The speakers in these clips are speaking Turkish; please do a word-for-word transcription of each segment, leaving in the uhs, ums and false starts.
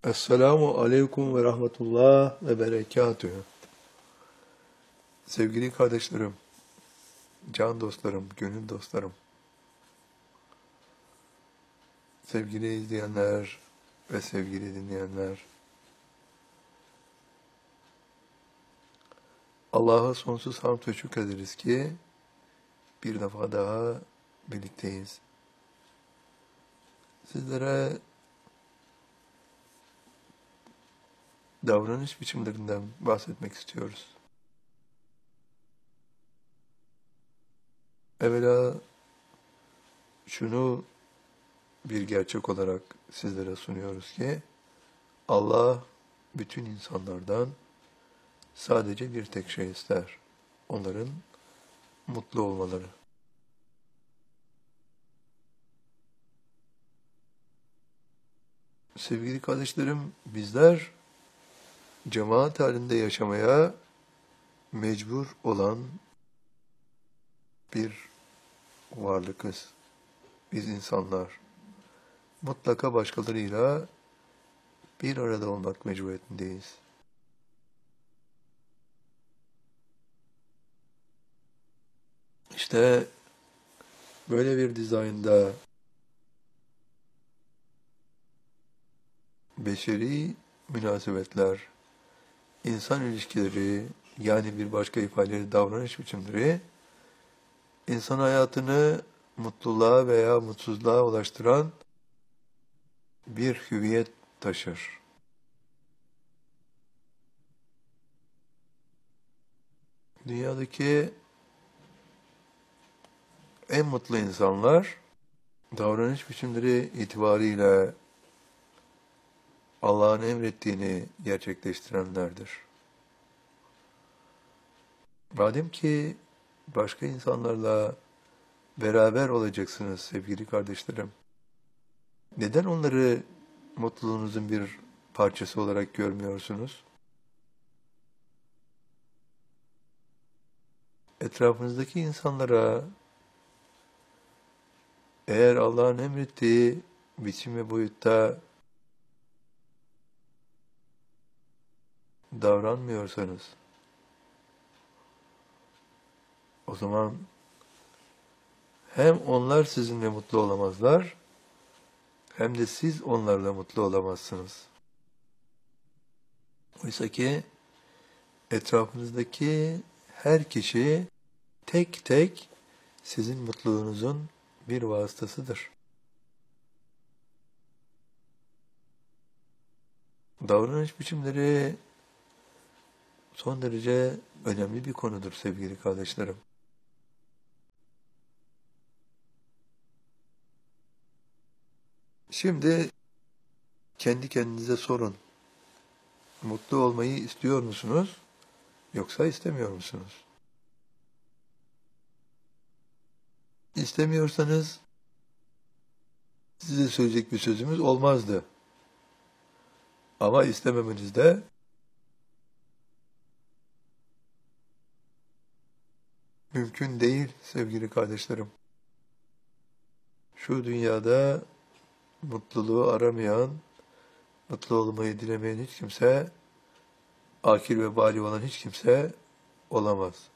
Esselamu aleyküm ve rahmetullah ve berekatühü. Sevgili kardeşlerim, can dostlarım, gönül dostlarım, sevgili izleyenler ve sevgili dinleyenler, Allah'a sonsuz hamd ve şükrederiz ki bir defa daha birlikteyiz. Sizlere davranış biçimlerinden bahsetmek istiyoruz. Evvela şunu bir gerçek olarak sizlere sunuyoruz ki Allah bütün insanlardan sadece bir tek şey ister. Onların mutlu olmaları. Sevgili kardeşlerim, bizler cemaat halinde yaşamaya mecbur olan bir varlıkız. Biz insanlar mutlaka başkalarıyla bir arada olmak mecburiyetindeyiz. İşte böyle bir dizaynda beşeri münasebetler, insan ilişkileri, yani bir başka ifadeyle davranış biçimleri, insan hayatını mutluluğa veya mutsuzluğa ulaştıran bir hüviyet taşır. Dünyadaki en mutlu insanlar, davranış biçimleri itibariyle Allah'ın emrettiğini gerçekleştirenlerdir. Madem ki başka insanlarla beraber olacaksınız sevgili kardeşlerim, neden onları mutluluğunuzun bir parçası olarak görmüyorsunuz? Etrafınızdaki insanlara eğer Allah'ın emrettiği biçim ve boyutta davranmıyorsanız, o zaman hem onlar sizinle mutlu olamazlar, hem de siz onlarla mutlu olamazsınız. Oysa ki etrafınızdaki her kişi tek tek sizin mutluluğunuzun bir vasıtasıdır. Davranış biçimleri son derece önemli bir konudur sevgili kardeşlerim. Şimdi kendi kendinize sorun. Mutlu olmayı istiyor musunuz, yoksa istemiyor musunuz? İstemiyorsanız size söyleyecek bir sözümüz olmazdı. Ama istememeniz de mümkün değil sevgili kardeşlerim. Şu dünyada mutluluğu aramayan, mutlu olmayı dilemeyen hiç kimse, akil ve bali olan hiç kimse olamaz.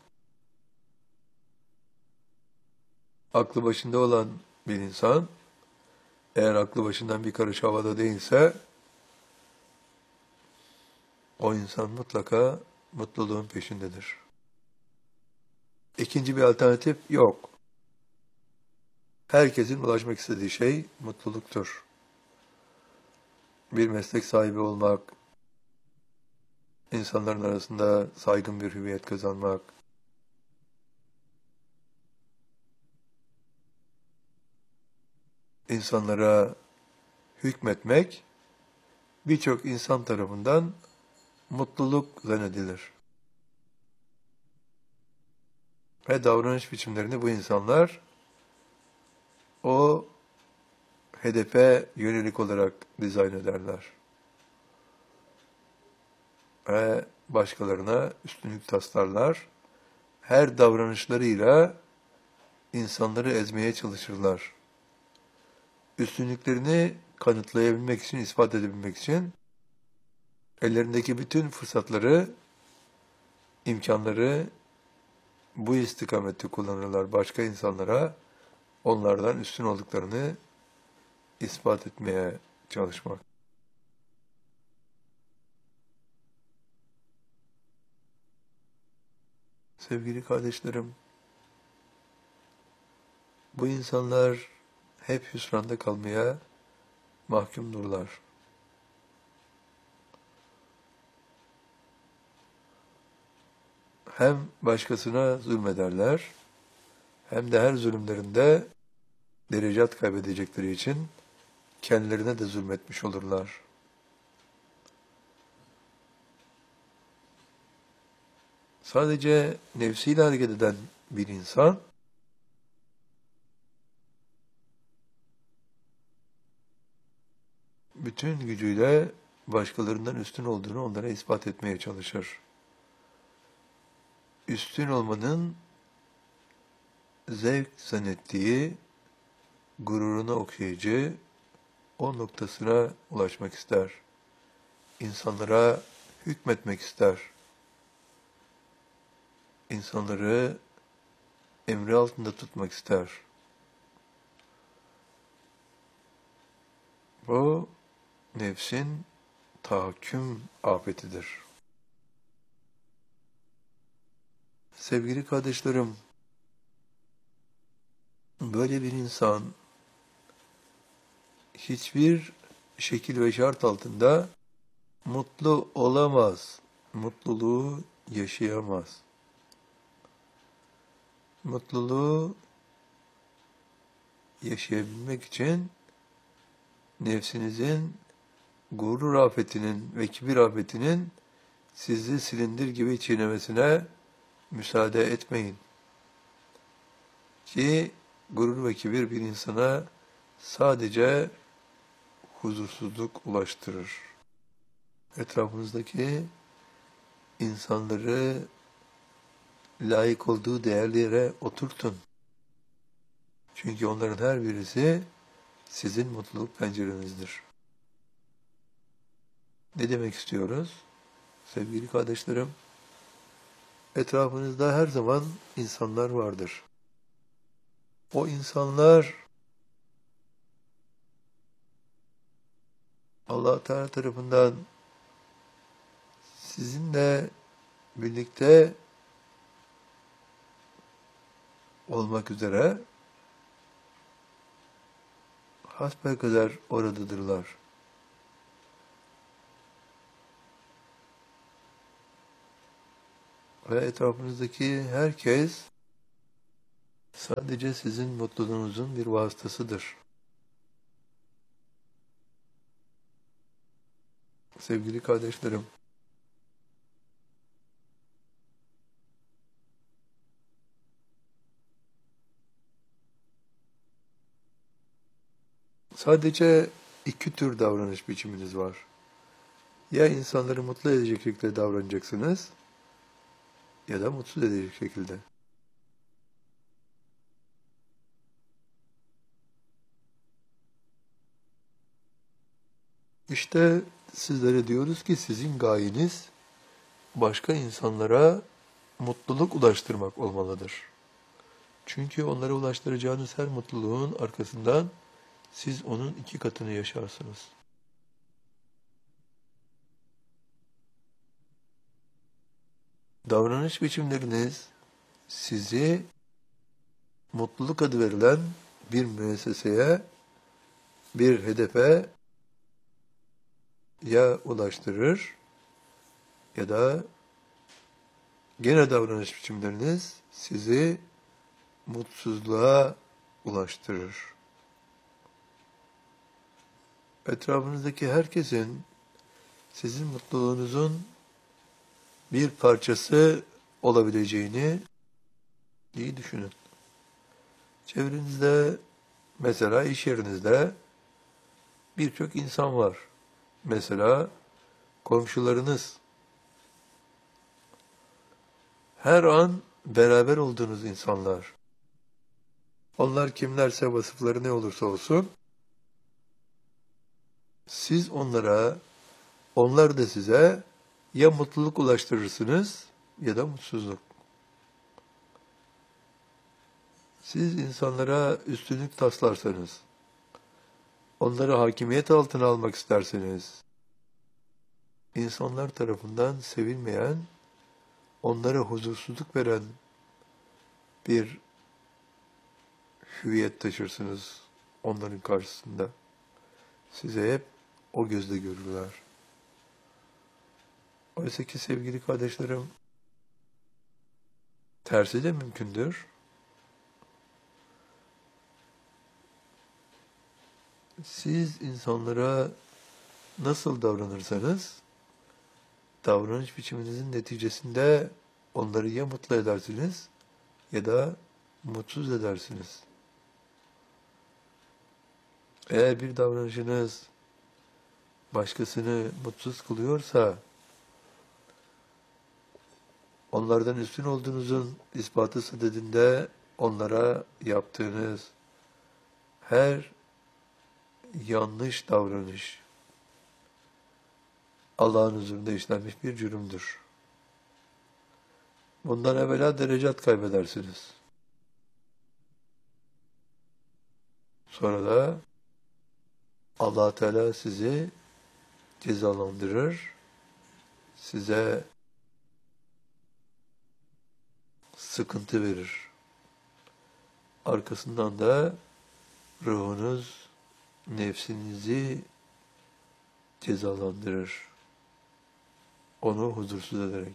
Aklı başında olan bir insan, eğer aklı başından bir karış havada değilse, o insan mutlaka mutluluğun peşindedir. İkinci bir alternatif yok. Herkesin ulaşmak istediği şey mutluluktur. Bir meslek sahibi olmak, insanların arasında saygın bir hüviyet kazanmak, insanlara hükmetmek birçok insan tarafından mutluluk zannedilir. Ve davranış biçimlerini bu insanlar o hedefe yönelik olarak dizayn ederler. Ve başkalarına üstünlük taslarlar. Her davranışlarıyla insanları ezmeye çalışırlar. Üstünlüklerini kanıtlayabilmek için, ispat edebilmek için ellerindeki bütün fırsatları, imkanları bu istikamette kullanırlar. Başka insanlara onlardan üstün olduklarını ispat etmeye çalışmak. Sevgili kardeşlerim, bu insanlar hep hüsranda kalmaya mahkumdurlar. Hem başkasına zulmederler, hem de her zulümlerinde derecat kaybedecekleri için kendilerine de zulmetmiş olurlar. Sadece nefsiyle hareket eden bir insan, bütün gücüyle başkalarından üstün olduğunu onlara ispat etmeye çalışır. Üstün olmanın zevk zannettiği, gururuna okşayıcı o noktasına ulaşmak ister. İnsanlara hükmetmek ister. İnsanları emri altında tutmak ister. Bu nefsin tahakküm afetidir. Sevgili kardeşlerim, böyle bir insan hiçbir şekil ve şart altında mutlu olamaz, mutluluğu yaşayamaz. Mutluluğu yaşayabilmek için nefsinizin gurur afetinin ve kibir afetinin sizi silindir gibi çiğnemesine müsaade etmeyin. Ki gurur ve kibir bir insana sadece huzursuzluk ulaştırır. Etrafınızdaki insanları layık olduğu değerli yere oturtun. Çünkü onların her birisi sizin mutluluk pencerenizdir. Ne demek istiyoruz? Sevgili kardeşlerim, etrafınızda her zaman insanlar vardır. O insanlar Allah Teala tarafından sizinle birlikte olmak üzere hasbelkader oradadırlar. Ve etrafınızdaki herkes sadece sizin mutluluğunuzun bir vasıtasıdır. Sevgili kardeşlerim, sadece iki tür davranış biçiminiz var. Ya insanları mutlu edecek şekilde davranacaksınız, ya da mutsuz edecek şekilde. İşte sizlere diyoruz ki sizin gayeniz başka insanlara mutluluk ulaştırmak olmalıdır. Çünkü onlara ulaştıracağınız her mutluluğun arkasından siz onun iki katını yaşarsınız. Davranış biçimleriniz sizi mutluluk adı verilen bir müesseseye, bir hedefe ya ulaştırır ya da gene davranış biçimleriniz sizi mutsuzluğa ulaştırır. Etrafınızdaki herkesin sizin mutluluğunuzun bir parçası olabileceğini iyi düşünün. Çevrenizde, mesela iş yerinizde birçok insan var. Mesela komşularınız. Her an beraber olduğunuz insanlar. Onlar kimlerse, vasıfları ne olursa olsun, siz onlara onlar da size ya mutluluk ulaştırırsınız ya da mutsuzluk. Siz insanlara üstünlük taslarsanız, onları hakimiyet altına almak isterseniz, insanlar tarafından sevilmeyen, onlara huzursuzluk veren bir hüviyet taşırsınız onların karşısında. Size hep o gözle görürler. Oysa ki sevgili kardeşlerim, tersi de mümkündür. Siz insanlara nasıl davranırsanız, davranış biçiminizin neticesinde onları ya mutlu edersiniz ya da mutsuz edersiniz. Eğer bir davranışınız başkasını mutsuz kılıyorsa, onlardan üstün olduğunuzun ispatı sadedinde onlara yaptığınız her yanlış davranış Allah'ın huzurunda işlenmiş bir cürümdür. Bundan evvela derecat kaybedersiniz. Sonra da Allah Teala sizi cezalandırır, size sıkıntı verir. Arkasından da ruhunuz, nefsinizi cezalandırır. Onu huzursuz ederek.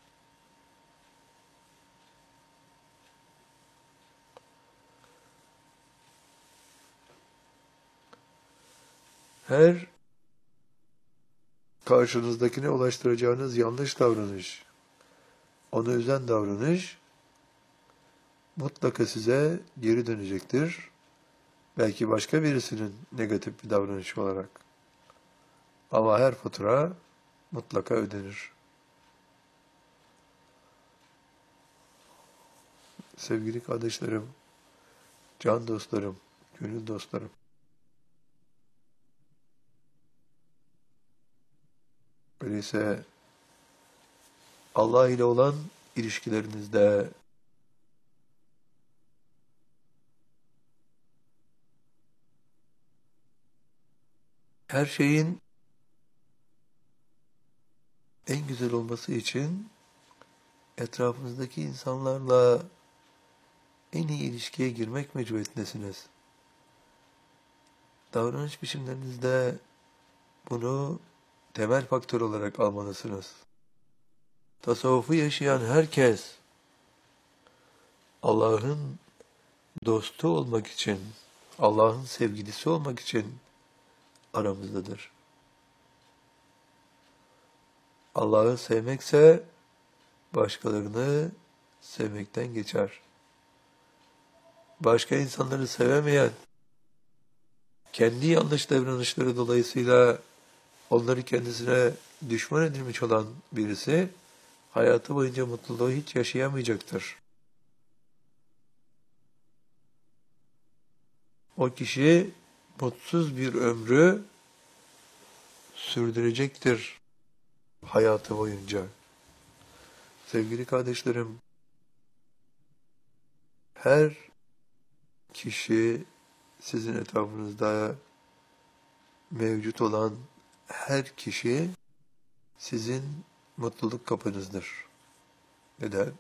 Her karşınızdakine ulaştıracağınız yanlış davranış, onu üzen davranış mutlaka size geri dönecektir. Belki başka birisinin negatif bir davranışı olarak. Ama her fatura mutlaka ödenir. Sevgili kardeşlerim, can dostlarım, gönül dostlarım. Öyleyse Allah ile olan ilişkilerinizde her şeyin en güzel olması için etrafınızdaki insanlarla en iyi ilişkiye girmek mecburiyetindesiniz. Davranış biçimlerinizde bunu temel faktör olarak almalısınız. Tasavvufu yaşayan herkes Allah'ın dostu olmak için, Allah'ın sevgilisi olmak için aramızdadır. Allah'ı sevmekse başkalarını sevmekten geçer. Başka insanları sevemeyen, kendi yanlış davranışları dolayısıyla onları kendisine düşman edilmiş olan birisi, hayatı boyunca mutluluğu hiç yaşayamayacaktır. O kişi mutsuz bir ömrü sürdürecektir hayatı boyunca. Sevgili kardeşlerim, her kişi sizin etrafınızda mevcut olan her kişi sizin mutluluk kapınızdır. Neden?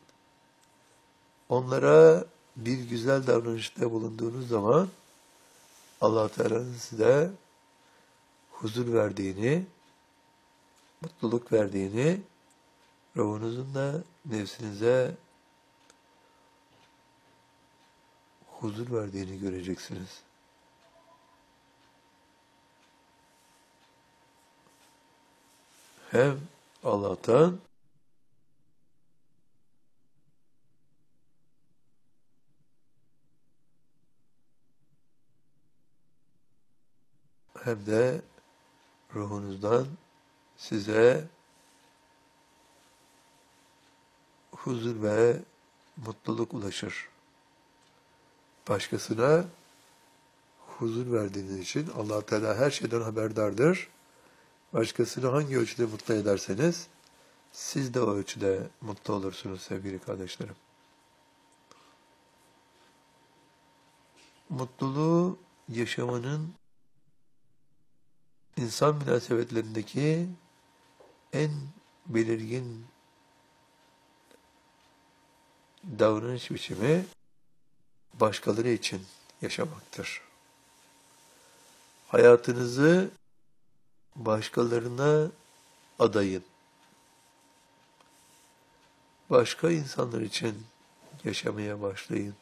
Onlara bir güzel davranışta bulunduğunuz zaman Allah Teala'nın size huzur verdiğini, mutluluk verdiğini, ruhunuzun da nefsinize huzur verdiğini göreceksiniz. Hem Allah'tan hem de ruhunuzdan size huzur ve mutluluk ulaşır. Başkasına huzur verdiğiniz için Allah Teala her şeyden haberdardır Başkasını hangi ölçüde mutlu ederseniz, siz de o ölçüde mutlu olursunuz sevgili kardeşlerim. Mutluluğu yaşamanın insan münasebetlerindeki en belirgin davranış biçimi başkaları için yaşamaktır. Hayatınızı başkalarına adayın. Başka insanlar için yaşamaya başlayın.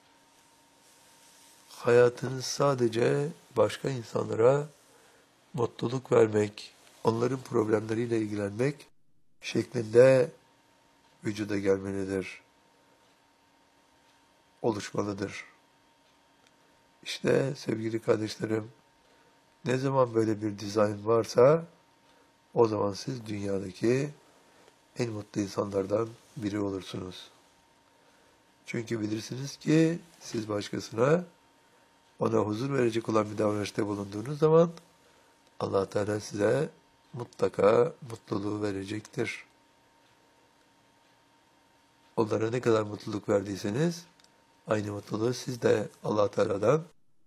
Hayatınız sadece başka insanlara mutluluk vermek, onların problemleriyle ilgilenmek şeklinde vücuda gelmelidir, oluşmalıdır. İşte sevgili kardeşlerim, ne zaman böyle bir dizayn varsa, o zaman siz dünyadaki en mutlu insanlardan biri olursunuz. Çünkü bilirsiniz ki siz başkasına, ona huzur verecek olan bir davranışta bulunduğunuz zaman, Allah Teala size mutlaka mutluluğu verecektir. Onlara ne kadar mutluluk verdiyseniz, aynı mutluluğu siz de Allah Teala'dan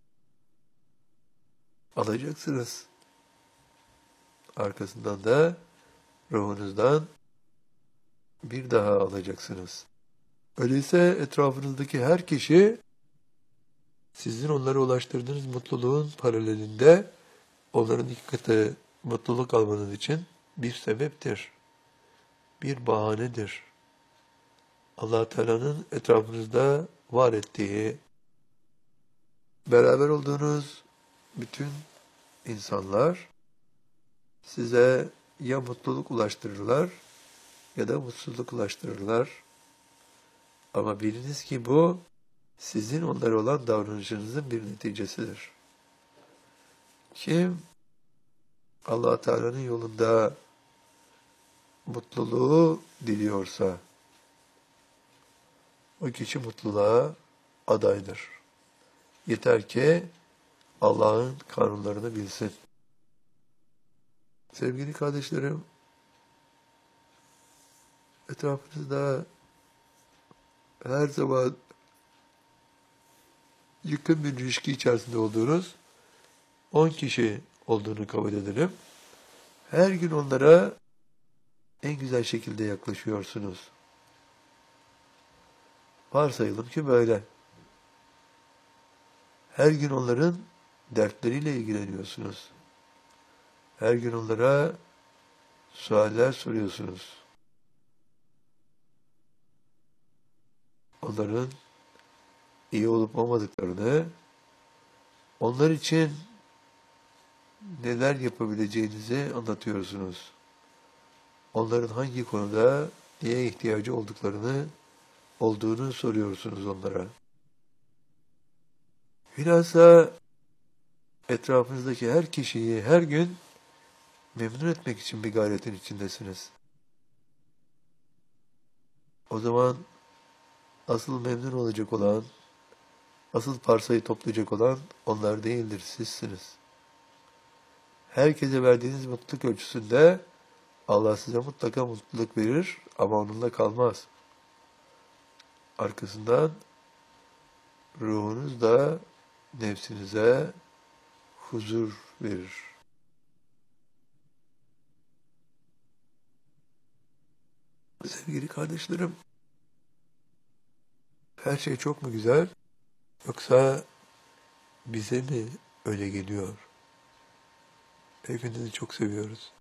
alacaksınız. Arkasından da ruhunuzdan bir daha alacaksınız. Öyleyse etrafınızdaki her kişi sizin onlara ulaştırdığınız mutluluğun paralelinde onların iki katı mutluluk almanız için bir sebeptir. Bir bahanedir. Allah Teala'nın etrafınızda var ettiği, beraber olduğunuz bütün insanlar size ya mutluluk ulaştırırlar ya da mutsuzluk ulaştırırlar. Ama biliniz ki bu sizin onlara olan davranışınızın bir neticesidir. Kim Allah Teala'nın yolunda mutluluğu diliyorsa o kişi mutluluğa adaydır. Yeter ki Allah'ın kanunlarını bilsin. Sevgili kardeşlerim, etrafınızda her zaman yakın bir ilişki içerisinde olduğunuz on kişi olduğunu kabul edelim. Her gün onlara en güzel şekilde yaklaşıyorsunuz. Varsayalım ki böyle. Her gün onların dertleriyle ilgileniyorsunuz. Her gün onlara sualler soruyorsunuz. Onların iyi olup olmadıklarını, onlar için neler yapabileceğinizi anlatıyorsunuz. Onların hangi konuda neye ihtiyacı olduklarını, olduğunu soruyorsunuz onlara. Bilhassa etrafınızdaki her kişiyi her gün memnun etmek için bir gayretin içindesiniz. O zaman asıl memnun olacak olan, asıl parsayı toplayacak olan onlar değildir, sizsiniz. Herkese verdiğiniz mutluluk ölçüsünde Allah size mutlaka mutluluk verir ama onunla kalmaz. Arkasından ruhunuz da nefsinize huzur verir. Sevgili kardeşlerim, her şey çok mu güzel, yoksa bize mi öyle geliyor? Hepinizi çok seviyoruz.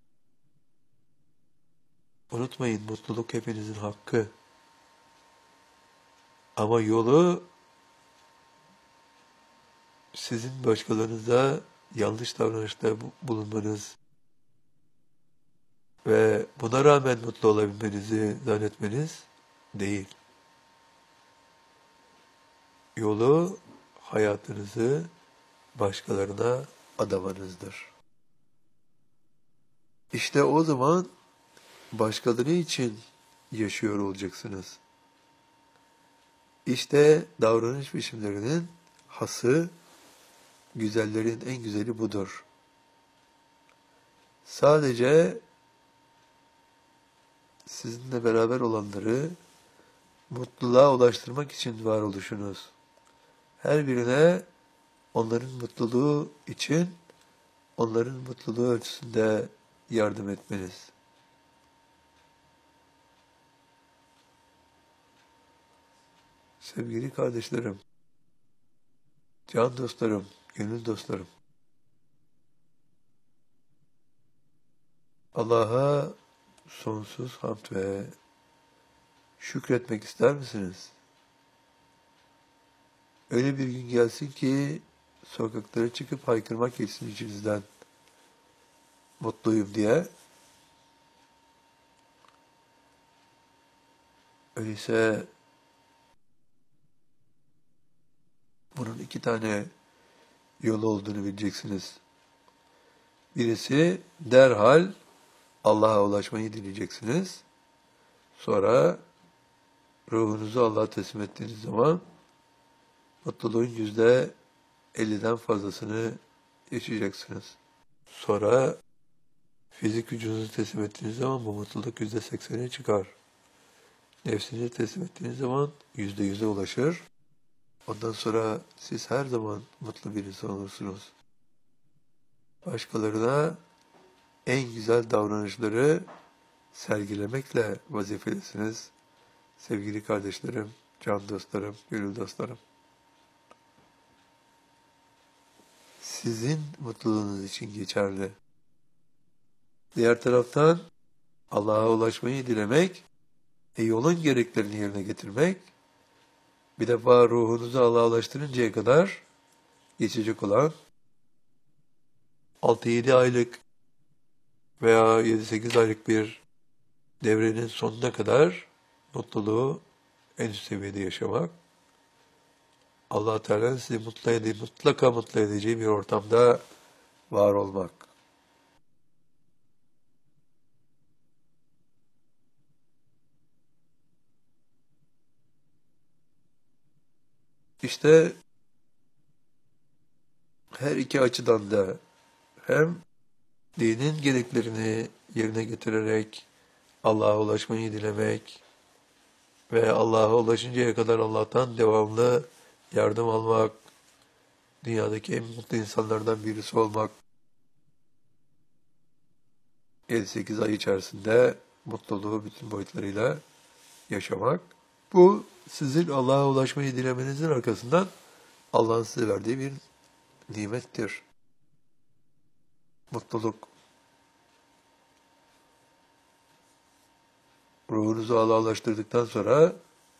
Unutmayın, mutluluk hepinizin hakkı. Ama yolu sizin başkalarınıza yanlış davranışta bulunmanız ve buna rağmen mutlu olabilmenizi zannetmeniz değil. Yolu hayatınızı başkalarına adamanızdır. İşte o zaman başkaları için yaşıyor olacaksınız. İşte davranış biçimlerinin hası, güzellerin en güzeli budur. Sadece sizinle beraber olanları mutluluğa ulaştırmak için varoluşunuz. Her birine onların mutluluğu için, onların mutluluğu ölçüsünde yardım etmeniz. Sevgili kardeşlerim, can dostlarım, gönül dostlarım, Allah'a sonsuz hamd ve şükretmek ister misiniz? Öyle bir gün gelsin ki sokaklara çıkıp haykırmak geçsin içinizden mutluyum diye. Öyleyse bunun iki tane yolu olduğunu bileceksiniz. Birisi derhal Allah'a ulaşmayı dileyeceksiniz. Sonra ruhunuzu Allah'a teslim ettiğiniz zaman mutluluğun yüzde elliden fazlasını yaşayacaksınız. Sonra fizik gücünüzü teslim ettiğiniz zaman bu mutluluk yüzde seksene çıkar. Nefsinizi teslim ettiğiniz zaman yüzde yüze ulaşır. Ondan sonra siz her zaman mutlu bir insan olursunuz. Başkalarına en güzel davranışları sergilemekle vazifelisiniz. Sevgili kardeşlerim, can dostlarım, gönül dostlarım. Sizin mutluluğunuz için geçerli. Diğer taraftan Allah'a ulaşmayı dilemek, e yolun gereklerini yerine getirmek, bir defa ruhunuzu Allah'a ulaştırıncaya kadar geçecek olan altı yedi aylık veya yedi sekiz aylık bir devrenin sonuna kadar mutluluğu en üst seviyede yaşamak, Allah Teala'nın sizi mutlu edeceği, mutlaka mutlu edeceği bir ortamda var olmak. İşte her iki açıdan da hem dinin gereklerini yerine getirerek Allah'a ulaşmayı dilemek ve Allah'a ulaşıncaya kadar Allah'tan devamlı yardım almak, dünyadaki en mutlu insanlardan birisi olmak, yedi sekiz ay içerisinde mutluluğu bütün boyutlarıyla yaşamak. Bu sizin Allah'a ulaşmayı dilemenizin arkasından Allah'ın size verdiği bir nimettir. Mutluluk. Ruhunuzu Allah'a ulaştırdıktan sonra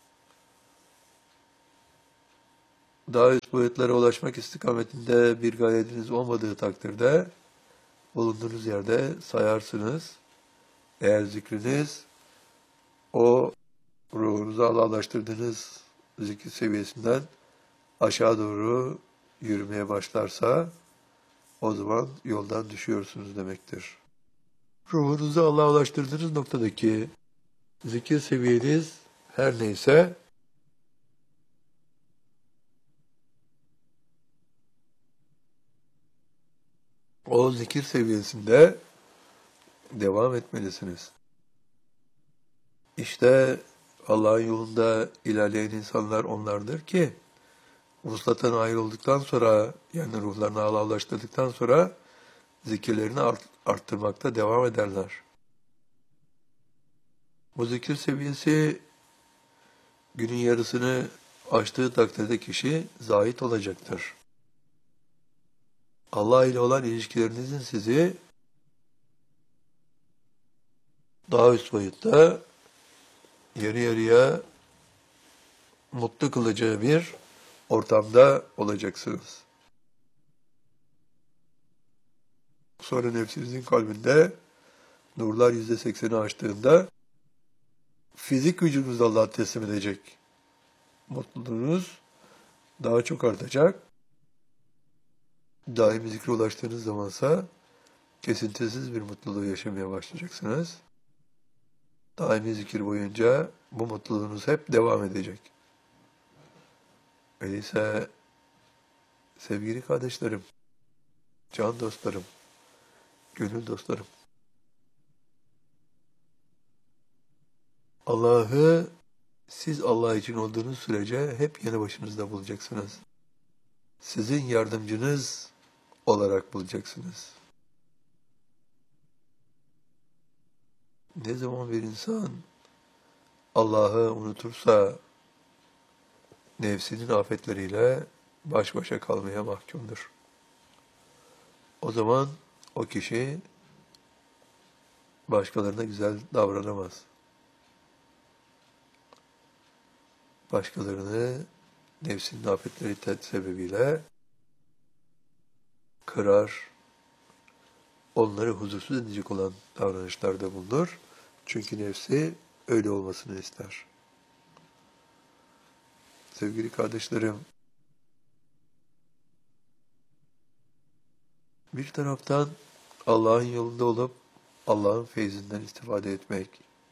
daha üst boyutlara ulaşmak istikametinde bir gayretiniz olmadığı takdirde bulunduğunuz yerde sayarsınız. Eğer zikriniz o ruhunuzu Allah'a ulaştırdığınız zikir seviyesinden aşağı doğru yürümeye başlarsa o zaman yoldan düşüyorsunuz demektir. Ruhunuzu Allah'a ulaştırdığınız noktadaki zikir seviyeniz her neyse o zikir seviyesinde devam etmelisiniz. İşte Allah'ın yolunda ilerleyen insanlar onlardır ki vuslattan ayrıldıktan sonra yani ruhlarını Allah'a ulaştırdıktan sonra zikirlerini art, arttırmakta devam ederler. Bu zikir seviyesi günün yarısını aştığı takdirde kişi zahit olacaktır. Allah ile olan ilişkilerinizin sizi daha üst boyutta yarı yarıya mutlu kılacağı bir ortamda olacaksınız. Sonra nefsinizin kalbinde nurlar yüzde sekseni aştığında fizik gücünüz Allah'a teslim edecek. Mutluluğunuz daha çok artacak. Daimi zikre ulaştığınız zamansa kesintisiz bir mutluluğu yaşamaya başlayacaksınız. Daimi zikir boyunca bu mutluluğunuz hep devam edecek. Öyleyse sevgili kardeşlerim, can dostlarım, gönül dostlarım, Siz Allah için olduğunuz sürece hep yanı başınızda bulacaksınız. Sizin yardımcınız olarak bulacaksınız. Ne zaman bir insan Allah'ı unutursa nefsinin afetleriyle baş başa kalmaya mahkumdur. O zaman o kişi başkalarına güzel davranamaz. Başkalarını nefsinin afetleri sebebiyle kırar, onları huzursuz edecek olan davranışlarda bulunur. Çünkü nefsi öyle olmasını ister. Sevgili kardeşlerim, bir taraftan Allah'ın yolunda olup Allah'ın feyzinden istifade etmek,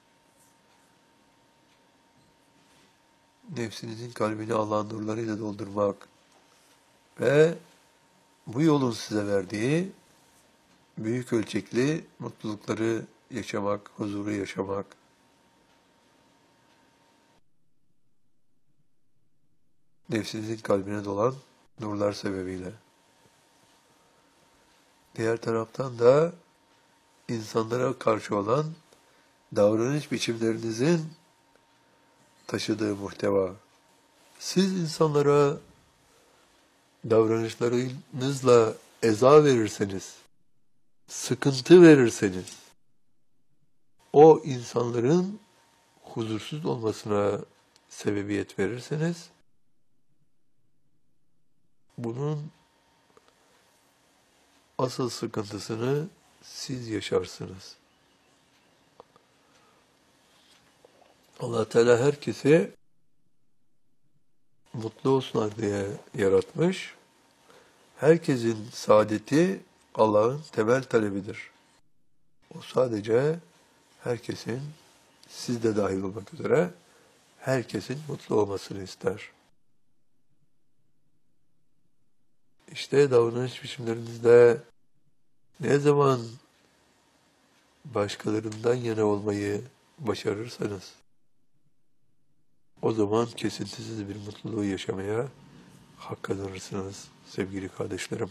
nefsinizin kalbini Allah'ın nurlarıyla doldurmak ve bu yolun size verdiği büyük ölçekli mutlulukları yaşamak, huzuru yaşamak, nefsinizin kalbine dolan nurlar sebebiyle. Diğer taraftan da insanlara karşı olan davranış biçimlerinizin taşıdığı muhteva. Siz insanlara davranışlarınızla eza verirseniz, sıkıntı verirseniz, o insanların huzursuz olmasına sebebiyet verirseniz, bunun asıl sıkıntısını siz yaşarsınız. Allah Teala herkesi mutlu olsunlar diye yaratmış. Herkesin saadeti Allah'ın temel talebidir. O sadece herkesin, siz de dahil olmak üzere, herkesin mutlu olmasını ister. İşte davranış biçimlerinizde ne zaman başkalarından yana olmayı başarırsanız, o zaman kesintisiz bir mutluluğu yaşamaya hak kazanırsınız sevgili kardeşlerim.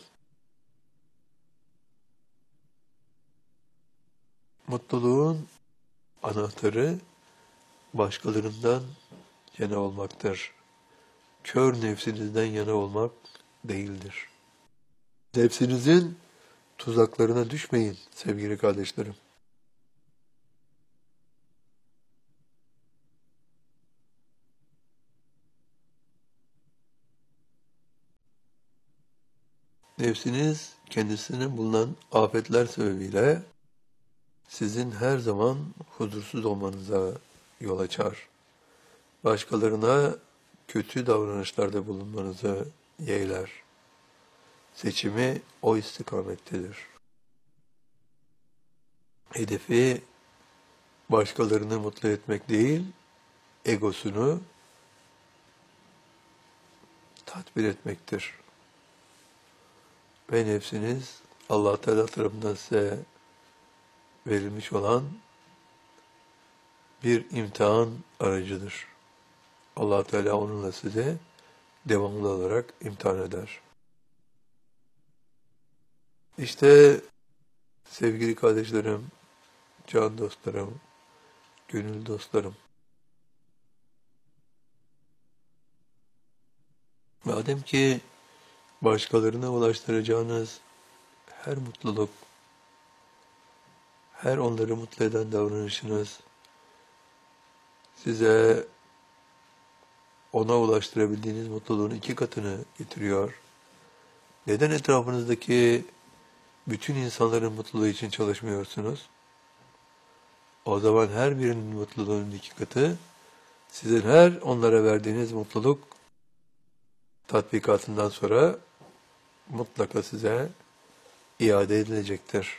Mutluluğun anahtarı başkalarından yana olmaktır. Kör nefsinizden yana olmak değildir. Nefsinizin tuzaklarına düşmeyin sevgili kardeşlerim. Nefsiniz kendisine bulunan afetler sebebiyle sizin her zaman huzursuz olmanıza yol açar. Başkalarına kötü davranışlarda bulunmanızı yeğler. Seçimi o istikamettedir. Hedefi başkalarını mutlu etmek değil, egosunu tatmin etmektir. Ve nefsiniz Allah Teala tarafından size verilmiş olan bir imtihan aracıdır. Allah Teala onunla size devamlı olarak imtihan eder. İşte sevgili kardeşlerim, can dostlarım, gönül dostlarım. Madem ki başkalarına ulaştıracağınız her mutluluk, her onları mutlu eden davranışınız size ona ulaştırabildiğiniz mutluluğun iki katını getiriyor. Neden etrafınızdaki bütün insanların mutluluğu için çalışmıyorsunuz? O zaman her birinin mutluluğunun iki katı, sizin her onlara verdiğiniz mutluluk tatbikatından sonra mutlaka size iade edilecektir.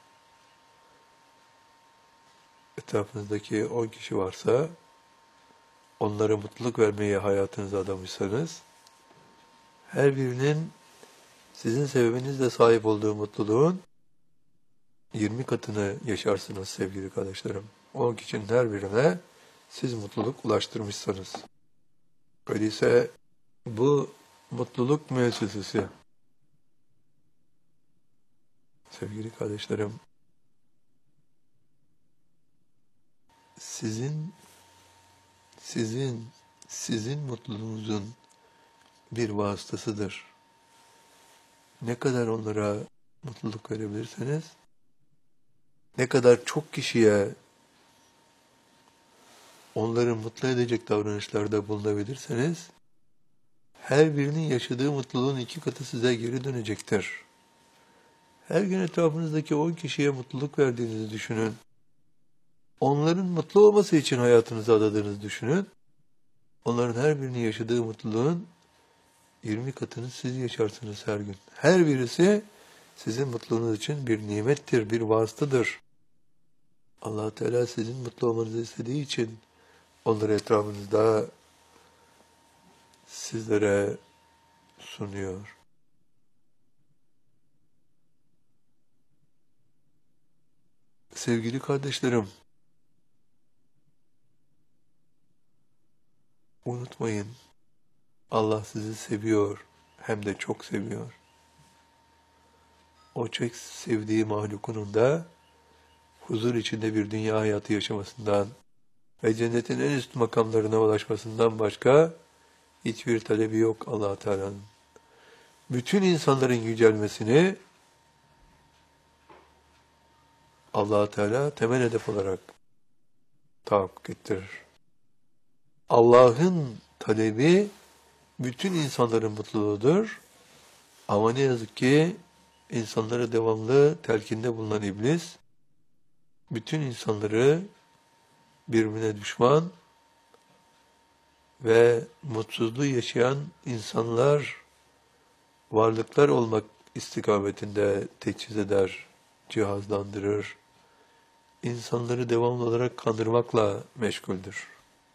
Etrafınızdaki on kişi varsa, onlara mutluluk vermeye hayatınıza adamışsanız, her birinin sizin sebebinizle sahip olduğu mutluluğun yirmi katını yaşarsınız sevgili kardeşlerim. on kişinin her birine siz mutluluk ulaştırmışsanız. Öyleyse bu mutluluk müessesesi, sevgili kardeşlerim, sizin, sizin, sizin mutluluğunuzun bir vasıtasıdır. Ne kadar onlara mutluluk verebilirseniz, ne kadar çok kişiye onları mutlu edecek davranışlarda bulunabilirseniz, her birinin yaşadığı mutluluğun iki katı size geri dönecektir. Her gün etrafınızdaki on kişiye mutluluk verdiğinizi düşünün. Onların mutlu olması için hayatınızı adadığınızı düşünün. Onların her birinin yaşadığı mutluluğun yirmi katını siz yaşarsınız her gün. Her birisi sizin mutluluğunuz için bir nimettir, bir vasıtadır. Allah Teala sizin mutlu olmanızı istediği için onları etrafınızda sizlere sunuyor. Sevgili kardeşlerim, unutmayın, Allah sizi seviyor, hem de çok seviyor. O çok sevdiği mahlukunun da huzur içinde bir dünya hayatı yaşamasından ve cennetin en üst makamlarına ulaşmasından başka hiçbir talebi yok Allah Teala'nın. Bütün insanların yücelmesini Allah Teala temel hedef olarak tahakkuk ettirir. Allah'ın talebi bütün insanların mutluluğudur. Ama ne yazık ki insanlara devamlı telkinde bulunan iblis, bütün insanları birbirine düşman ve mutsuzluğu yaşayan insanlar, varlıklar olmak istikametinde teçhiz eder, cihazlandırır. İnsanları devamlı olarak kandırmakla meşguldür.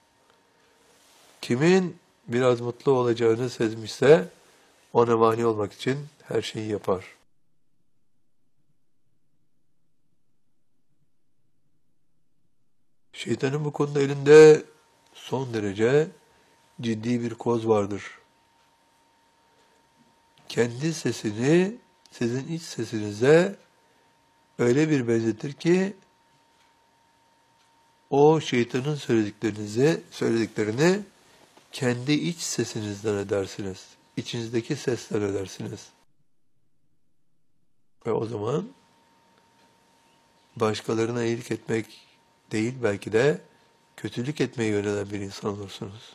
Kimin biraz mutlu olacağını sezmişse, ona mani olmak için her şeyi yapar. Şeytanın bu konuda elinde son derece ciddi bir koz vardır. Kendi sesini sizin iç sesinize öyle bir benzetir ki, o şeytanın söylediklerinizi, söylediklerini kendi iç sesinizden edersiniz. İçinizdeki sesten edersiniz. Ve o zaman başkalarına iyilik etmek değil, belki de kötülük etmeye yönelen bir insan olursunuz.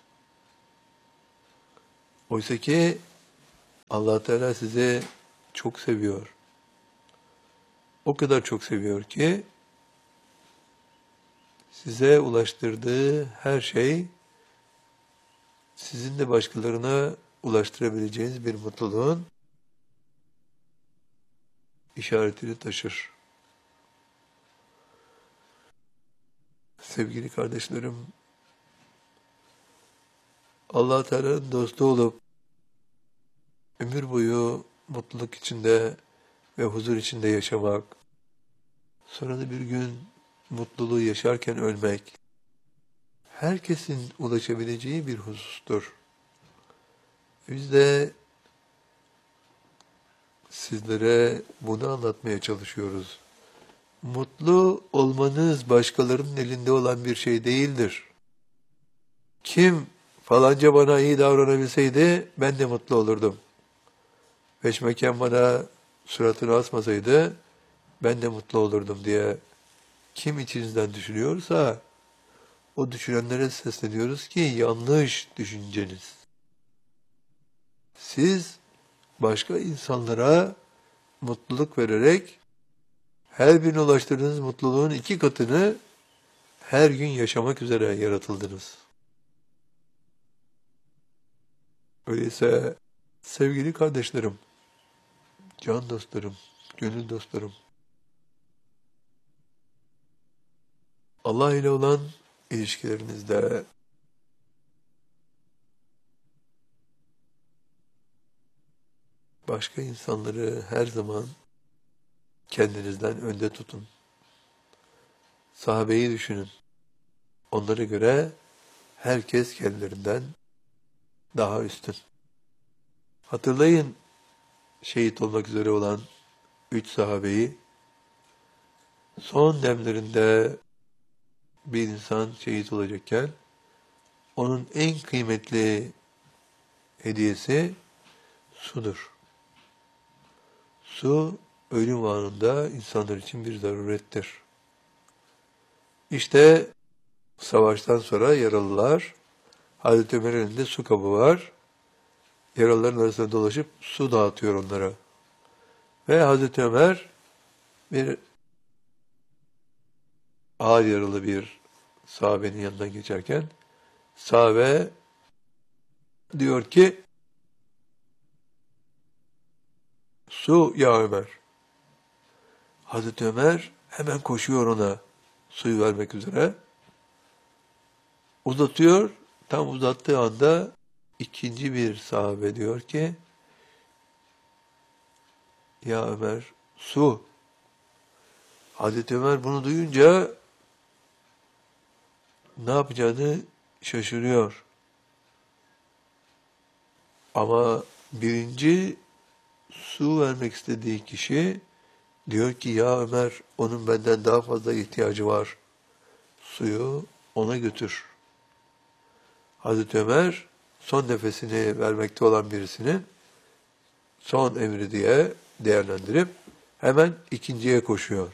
Oysa ki Allah Teala sizi çok seviyor. O kadar çok seviyor ki size ulaştırdığı her şey sizin de başkalarına ulaştırabileceğiniz bir mutluluğun işaretini taşır. Sevgili kardeşlerim, Allah Teala'nın dostu olup ömür boyu mutluluk içinde ve huzur içinde yaşamak, sonra da bir gün mutluluğu yaşarken ölmek, herkesin ulaşabileceği bir husustur. Biz de sizlere bunu anlatmaya çalışıyoruz. Mutlu olmanız başkalarının elinde olan bir şey değildir. Kim falanca bana iyi davranabilseydi ben de mutlu olurdum. Peşmeken bana suratını asmasaydı ben de mutlu olurdum diye kim içinizden düşünüyorsa o düşünenlere sesleniyoruz ki yanlış düşünceniz. Siz başka insanlara mutluluk vererek her birine ulaştırdığınız mutluluğun iki katını her gün yaşamak üzere yaratıldınız. Öyleyse sevgili kardeşlerim, can dostlarım, gönül dostlarım, Allah ile olan ilişkilerinizde başka insanları her zaman kendinizden önde tutun. Sahabeyi düşünün. onlara göre herkes kendilerinden daha üstün. Hatırlayın şehit olmak üzere olan üç sahabeyi. Son demlerinde bir insan şehit olacakken onun en kıymetli hediyesi sudur. Su ölüm anında insanlar için bir zarurettir. İşte savaştan sonra yaralılar, Hazreti Ömer'in elinde su kabı var. Yaralıların arasında dolaşıp su dağıtıyor onlara. Ve Hazreti Ömer bir ağır yaralı bir sahabenin yanından geçerken sahabe diyor ki su ya Ömer. Hazreti Ömer hemen koşuyor ona suyu vermek üzere. Uzatıyor. Tam uzattığı anda ikinci bir sahabe diyor ki ya Ömer su. Hazreti Ömer bunu duyunca ne yapacağını şaşırıyor. Ama birinci su vermek istediği kişi diyor ki ya Ömer onun benden daha fazla ihtiyacı var. Suyu ona götür. Hazreti Ömer son nefesini vermekte olan birisinin son emri diye değerlendirip hemen ikinciye koşuyor.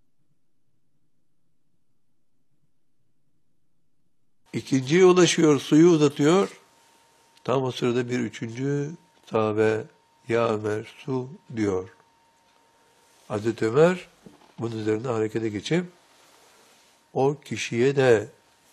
İkinciye ulaşıyor, suyu uzatıyor. Tam o sırada bir üçüncü sahabe ya Ömer su diyor. Hazreti Ömer bunun üzerine harekete geçip o kişiye de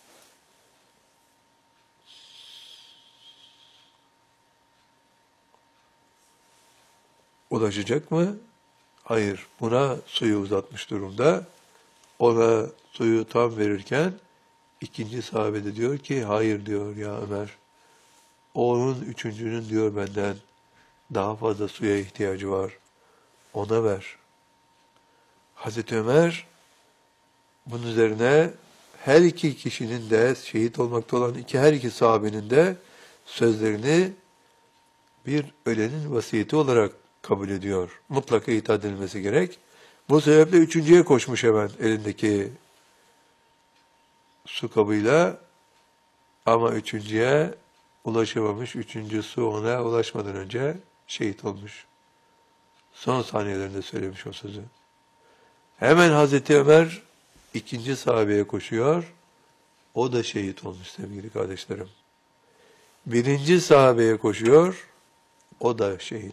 ulaşacak mı? Hayır. Buna suyu uzatmış durumda. Ona suyu tam verirken ikinci sahabe de diyor ki hayır diyor ya Ömer. Onun üçüncünün diyor benden daha fazla suya ihtiyacı var. Ona ver. Hazreti Ömer bunun üzerine her iki kişinin de şehit olmakta olan iki her iki sahabenin de sözlerini bir ölenin vasiyeti olarak kabul ediyor. Mutlaka itaat edilmesi gerek. Bu sebeple üçüncüye koşmuş hemen elindeki su kabıyla ama üçüncüye ulaşamamış. Üçüncü su ona ulaşmadan önce şehit olmuş. Son saniyelerinde söylemiş o sözü. Hemen Hazreti Ömer ikinci sahabeye koşuyor. O da şehit olmuş sevgili kardeşlerim. Birinci sahabeye koşuyor. O da şehit.